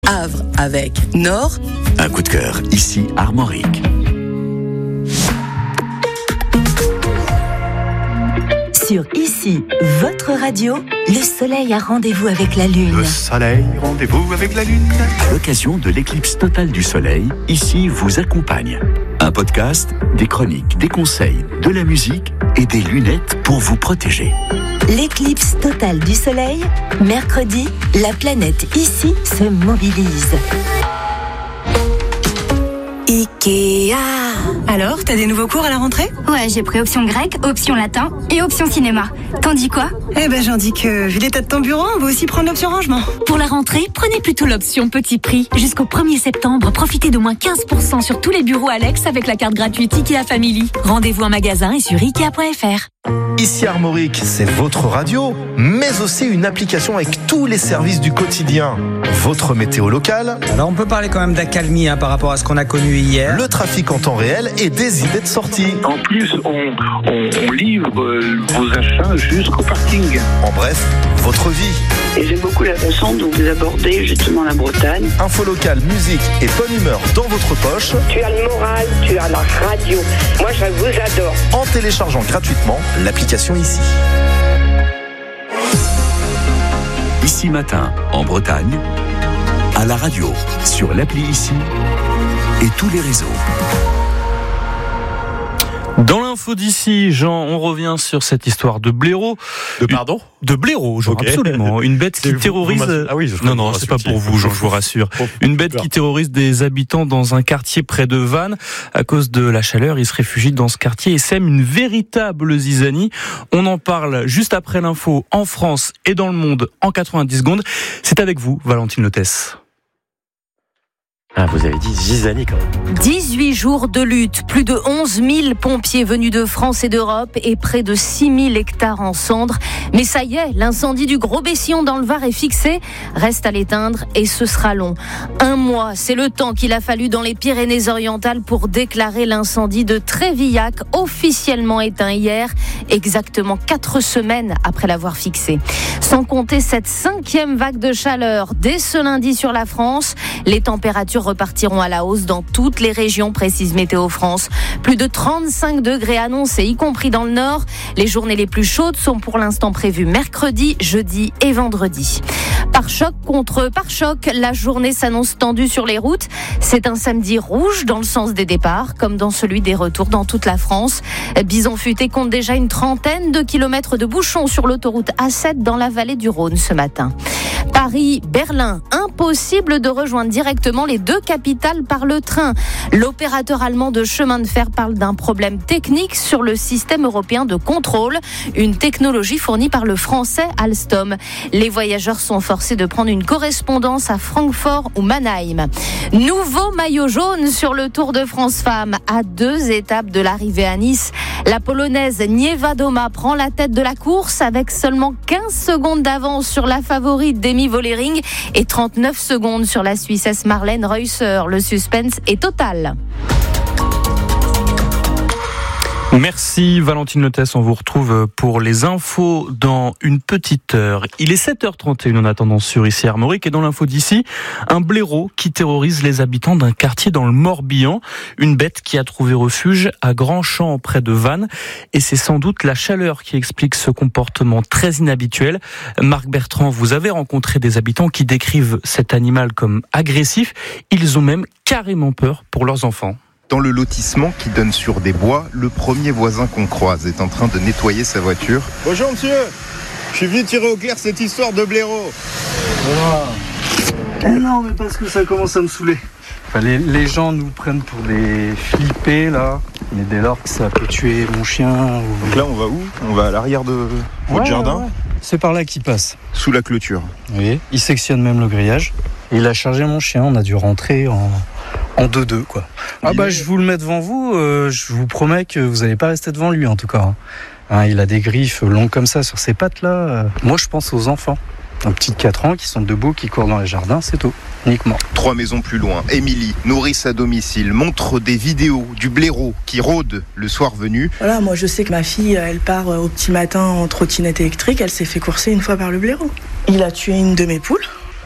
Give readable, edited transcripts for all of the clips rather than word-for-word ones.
Havre avec Nord. Un coup de cœur, ici Armorique. Sur Ici, votre radio, le soleil a rendez-vous avec la lune. Le soleil, rendez-vous avec la lune. À l'occasion de l'éclipse totale du soleil, Ici vous accompagne. Un podcast, des chroniques, des conseils, de la musique et des lunettes pour vous protéger. L'éclipse totale du soleil, mercredi, la planète Ici se mobilise. Ikea. Alors, t'as des nouveaux cours à la rentrée ? Ouais, j'ai pris option grec, option latin et option cinéma. T'en dis quoi ? Eh ben, j'en dis que, vu l'état de ton bureau, on va aussi prendre l'option rangement. Pour la rentrée, prenez plutôt l'option petit prix. Jusqu'au 1er septembre, profitez d'au moins 15% sur tous les bureaux Alex avec la carte gratuite Ikea Family. Rendez-vous en magasin et sur Ikea.fr. Ici Armorique, c'est votre radio, mais aussi une application avec tous les services du quotidien. Votre météo locale. Alors on peut parler quand même d'accalmie par rapport à ce qu'on a connu hier. Le trafic en temps réel et des idées de sortie. En plus, on livre vos achats jusqu'au parking. En bref, votre vie. Et j'aime beaucoup la façon dont vous abordez justement la Bretagne. Info locale, musique et bonne humeur dans votre poche. Tu as le moral, tu as la radio. Moi, je vous adore. En téléchargeant gratuitement l'application Ici. Ici matin, en Bretagne, à la radio, sur l'appli Ici et tous les réseaux. Dans l'info d'ici, Jean, on revient sur cette histoire de blaireau. De blaireau, Jean, okay. Absolument. Une bête qui terrorise... Ah oui, non, c'est pas pour vous, Jean, je vous rassure. Une bête qui terrorise des habitants dans un quartier près de Vannes. À cause de la chaleur, ils se réfugient dans ce quartier et sèment une véritable zizanie. On en parle juste après l'info en France et dans le monde en 90 secondes. C'est avec vous, Valentine Lotès. Ah, vous avez dit zizanie quand même. 18 jours de lutte, plus de 11 000 pompiers venus de France et d'Europe et près de 6 000 hectares en cendres. Mais ça y est, l'incendie du Gros-Bessillon dans le Var est fixé. Reste à l'éteindre et ce sera long. 1 mois, c'est le temps qu'il a fallu dans les Pyrénées-Orientales pour déclarer l'incendie de Trévillac, officiellement éteint hier, exactement 4 semaines après l'avoir fixé. Sans compter cette 5e vague de chaleur dès ce lundi sur la France, les températures repartiront à la hausse dans toutes les régions, précise Météo France. Plus de 35 degrés annoncés, y compris dans le nord. Les journées les plus chaudes sont pour l'instant prévues mercredi, jeudi et vendredi. Pare-choc contre pare-choc, la journée s'annonce tendue sur les routes. C'est un samedi rouge dans le sens des départs, comme dans celui des retours dans toute la France. Bison Futé compte déjà une 30aine de kilomètres de bouchons sur l'autoroute A7 dans la vallée du Rhône ce matin. Paris, Berlin, impossible de rejoindre directement les deux capitales par le train. L'opérateur allemand de chemin de fer parle d'un problème technique sur le système européen de contrôle, une technologie fournie par le français Alstom. Les voyageurs sont forcés de prendre une correspondance à Francfort ou Mannheim. Nouveau maillot jaune sur le Tour de France Femmes à 2 étapes de l'arrivée à Nice. La Polonaise Niewiadoma prend la tête de la course avec seulement 15 secondes d'avance sur la favorite Demi Vollering et 39 secondes sur la Suissesse Marlène Reusser. Le suspense est total. Merci Valentine Lotès, on vous retrouve pour les infos dans une petite heure. Il est 7h31 en attendant sur Ici Armorique et dans l'info d'ici, un blaireau qui terrorise les habitants d'un quartier dans le Morbihan. Une bête qui a trouvé refuge à Grand-Champ près de Vannes et c'est sans doute la chaleur qui explique ce comportement très inhabituel. Marc Bertrand, vous avez rencontré des habitants qui décrivent cet animal comme agressif. Ils ont même carrément peur pour leurs enfants. Dans le lotissement qui donne sur des bois, le premier voisin qu'on croise est en train de nettoyer sa voiture. Bonjour monsieur, je suis venu tirer au clair cette histoire de blaireau. Voilà. Non mais parce que ça commence à me saouler. Enfin, les gens nous prennent pour des flippés là, mais dès lors que ça peut tuer mon chien... Donc là on va où ? On va à l'arrière de votre jardin ? Ouais. C'est par là qu'il passe. Sous la clôture. Oui, il sectionne même le grillage. Et il a chargé mon chien, on a dû rentrer en 2-2 quoi. Ah bah je vous le mets devant vous, je vous promets que vous n'allez pas rester devant lui en tout cas. Hein, il a des griffes longues comme ça sur ses pattes là. Moi je pense aux enfants. Un petit de 4 ans qui sont debout, qui courent dans les jardins, c'est tout, uniquement. 3 maisons plus loin, Émilie, nourrice à domicile, montre des vidéos du blaireau qui rôde le soir venu. Voilà, moi je sais que ma fille, elle part au petit matin en trottinette électrique, elle s'est fait courser une fois par le blaireau. Il a tué une de mes poules.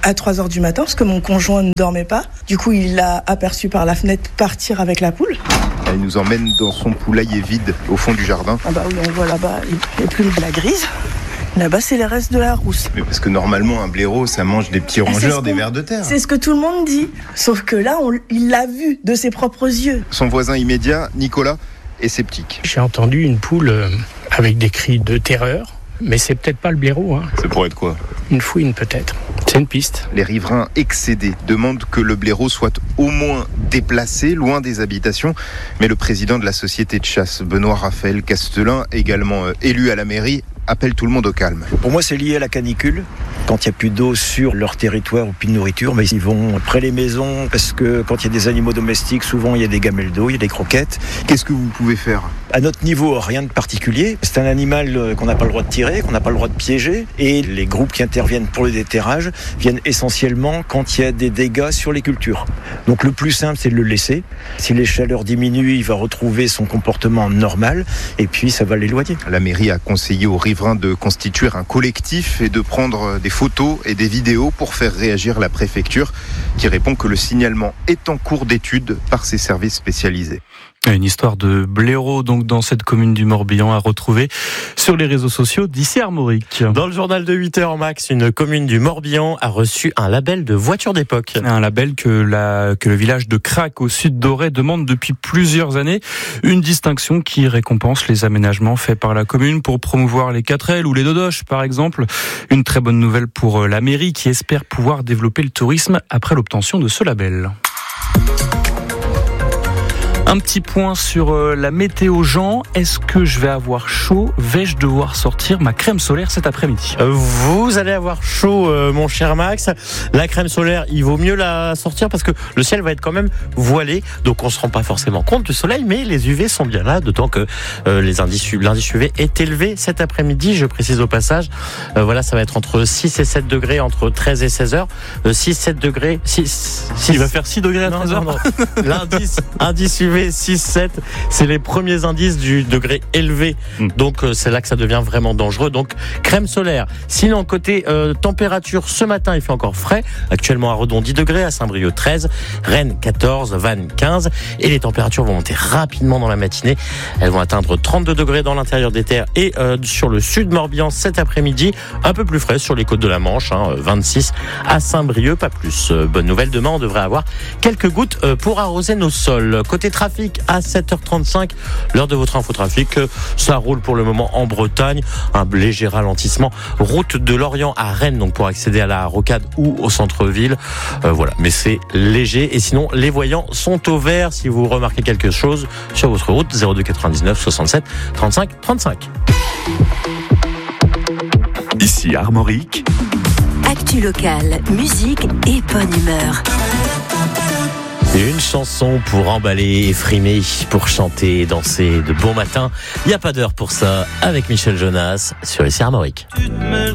à 3h du matin parce que mon conjoint ne dormait pas. Du coup, il l'a aperçu par la fenêtre partir avec la poule. Elle nous emmène dans son poulailler vide au fond du jardin. Ah bah oui, on voit là-bas les plumes de la grise. Là-bas, c'est les restes de la rousse. Mais parce que normalement, un blaireau, ça mange des petits rongeurs, des vers de terre. C'est ce que tout le monde dit. Sauf que là, il l'a vu de ses propres yeux. Son voisin immédiat, Nicolas, est sceptique. J'ai entendu une poule avec des cris de terreur. Mais c'est peut-être pas le blaireau. Ça pourrait être quoi ? Une fouine peut-être. C'est une piste. Les riverains excédés demandent que le blaireau soit au moins déplacé, loin des habitations. Mais le président de la société de chasse, Benoît Raphaël Castelin, également élu à la mairie, appelle tout le monde au calme. Pour moi, c'est lié à la canicule. Quand il n'y a plus d'eau sur leur territoire ou plus de nourriture, mais ils vont près les maisons parce que quand il y a des animaux domestiques, souvent il y a des gamelles d'eau, il y a des croquettes. Qu'est-ce que vous pouvez faire ? À notre niveau, rien de particulier. C'est un animal qu'on n'a pas le droit de tirer, qu'on n'a pas le droit de piéger. Et les groupes qui interviennent pour le déterrage viennent essentiellement quand il y a des dégâts sur les cultures. Donc le plus simple, c'est de le laisser. Si les chaleurs diminuent, il va retrouver son comportement normal et puis ça va l'éloigner. La mairie a conseillé aux riverains de constituer un collectif et de prendre des photos et des vidéos pour faire réagir la préfecture qui répond que le signalement est en cours d'étude par ses services spécialisés. Une histoire de blaireau donc dans cette commune du Morbihan à retrouver sur les réseaux sociaux d'ici Armorique. Dans le journal de 8h max, une commune du Morbihan a reçu un label de voiture d'époque. Un label que le village de Crac au sud d'Auray demande depuis plusieurs années. Une distinction qui récompense les aménagements faits par la commune pour promouvoir les 4L ou les dodoches par exemple. Une très bonne nouvelle pour la mairie qui espère pouvoir développer le tourisme après l'obtention de ce label. Un petit point sur la météo, Jean. Est-ce que je vais avoir chaud ? Vais-je devoir sortir ma crème solaire cet après-midi ? Vous allez avoir chaud, mon cher Max. La crème solaire, il vaut mieux la sortir parce que le ciel va être quand même voilé. Donc on se rend pas forcément compte du soleil, mais les UV sont bien là, d'autant que l'indice UV est élevé cet après-midi. Je précise au passage, voilà, ça va être entre 6 et 7 degrés, entre 13 et 16 heures. 6-7 degrés. 6, il va faire 6 degrés à 13 heures. Non. L'indice UV 6-7, c'est les premiers indices du degré élevé. Donc c'est là que ça devient vraiment dangereux. Donc crème solaire. Sinon côté température, ce matin il fait encore frais. Actuellement à Redon 10 degrés, à Saint-Brieuc 13, Rennes 14, Vannes 15. Et les températures vont monter rapidement dans la matinée. Elles vont atteindre 32 degrés dans l'intérieur des terres et sur le sud Morbihan cet après-midi. Un peu plus frais sur les côtes de la Manche, 26 à Saint-Brieuc, pas plus. Bonne nouvelle, demain on devrait avoir quelques gouttes pour arroser nos sols. Côté trafic à 7h35, l'heure de votre infotrafic, ça roule pour le moment en Bretagne, un léger ralentissement, route de Lorient à Rennes, donc pour accéder à la rocade ou au centre-ville, voilà, mais c'est léger, et sinon les voyants sont au vert si vous remarquez quelque chose sur votre route. 02 99 67 35 35. Ici Armorique. Actu locale, musique et bonne humeur. Une chanson pour emballer et frimer, pour chanter et danser de bon matin. Il n'y a pas d'heure pour ça avec Michel Jonas sur ici Armorique.